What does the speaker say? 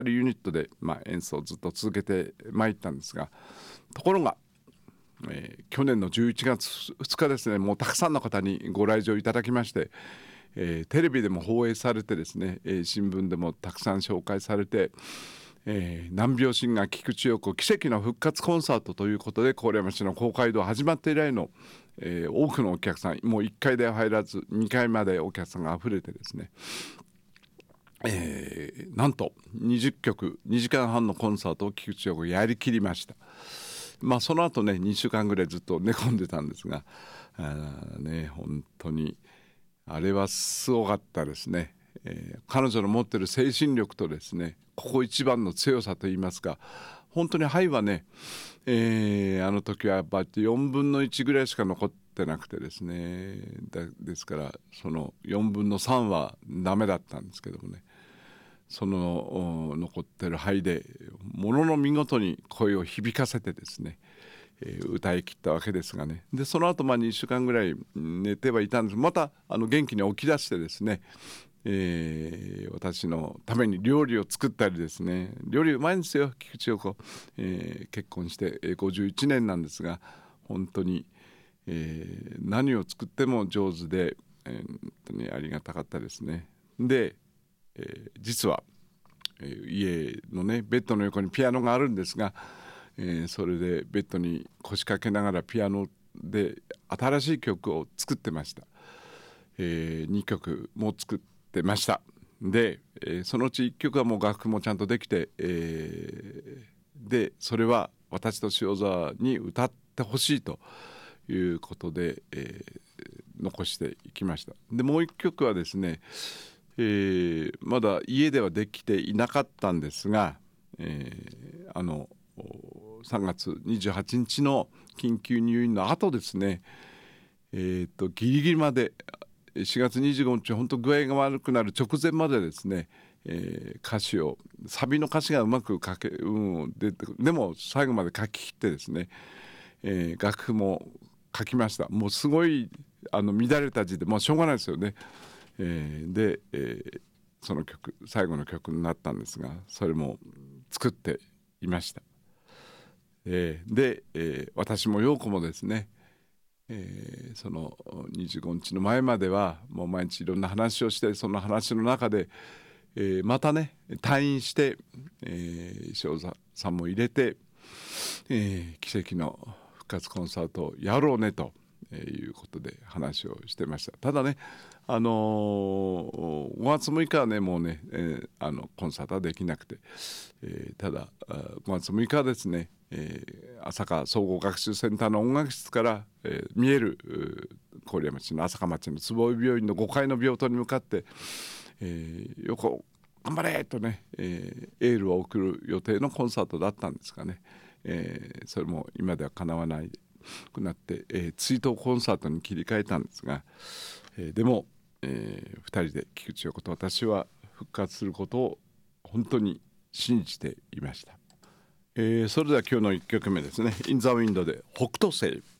ユニットで、演奏をずっと続けてまいったんですが、ところが、去年の11月2日ですね、もうたくさんの方にご来場いただきまして、テレビでも放映されてですね、新聞でもたくさん紹介されて、難病シンガー菊池陽子奇跡の復活コンサートということで、郡山市の公会堂始まって以来の、多くのお客さん、もう1階では入らず2階までお客さんがあふれてですね、なんと20曲2時間半のコンサートを菊池陽子やりきりました。その後ね2週間ぐらいずっと寝込んでたんですが、本当にあれはすごかったですね。彼女の持っている精神力とですね、ここ一番の強さといいますか、本当に肺はね、あの時はやっぱり4分の1ぐらいしか残ってなくてですね、ですからその4分の3はダメだったんですけどもね、その残ってる肺でものの見事に声を響かせてですね、歌い切ったわけですがね。でその後2週間ぐらい寝てはいたんです。また元気に起き出してですね、私のために料理を作ったりですね、料理うまいんですよ菊池陽子、結婚して51年なんですが、本当に、何を作っても上手で、本当にありがたかったですね。で、実は、家のねベッドの横にピアノがあるんですが、それでベッドに腰掛けながらピアノで新しい曲を作ってました。2曲も作ってました。で、そのうち1曲はもう楽譜もちゃんとできて、でそれは私と塩沢に歌ってほしいということで、残していきました。でもう1曲はですね、まだ家ではできていなかったんですが、3月28日の緊急入院の後ですね、ギリギリまで4月25日本当具合が悪くなる直前までですね、歌詞をサビの歌詞がうまく書け、でも最後まで書き切ってですね、楽譜も書きました。もうすごい乱れた字で、しょうがないですよね。で、その曲最後の曲になったんですが、それも作っていました。で、私も陽子もですね、その25日の前まではもう毎日いろんな話をして、その話の中で、またね退院して、塩沢さんも入れて、奇跡の復活コンサートをやろうねということで話をしてました。ただね、5月6日はねもうね、コンサートはできなくて、ただ5月6日はですね、朝霞総合学習センターの音楽室から、見える郡山市の朝霞町の坪井病院の5階の病棟に向かって、よく頑張れとね、エールを送る予定のコンサートだったんですがね、それも今では叶わないくなって、追悼コンサートに切り替えたんですが、でも、2人で菊池陽子と私は復活することを本当に信じていました。それでは今日の1曲目ですね、インザウィンドで北斗星。